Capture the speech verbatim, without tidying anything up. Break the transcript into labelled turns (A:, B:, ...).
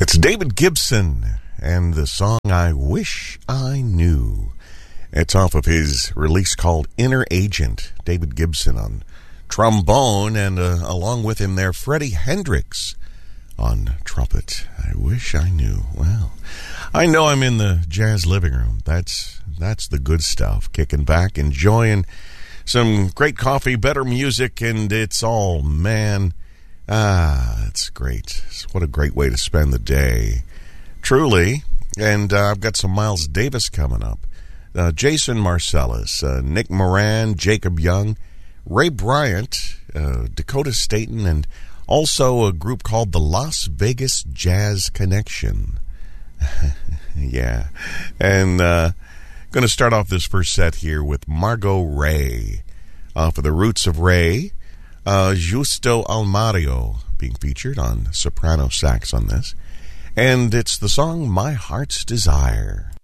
A: It's David Gibson and the song I Wish I Knew. It's off of his release called Inner Agent. David Gibson on trombone, and uh, along with him there, Freddie Hendrix on trumpet. I wish I knew. Well, I know I'm in the jazz living room. That's that's the good stuff. Kicking back, enjoying some great coffee, better music, and it's all, man, ah, it's great. What a great way to spend the day. Truly. And uh, I've got some Miles Davis coming up. Uh, Jason Marcellus, uh, Nick Moran, Jacob Young, Ray Bryant, uh, Dakota Staten, and also a group called the Las Vegas Jazz Connection. Yeah. And uh, going to start off this first set here with Margot Ray. Uh, for the Roots of Ray, uh, Justo Almario being featured on soprano sax on this. And it's the song My Heart's Desire.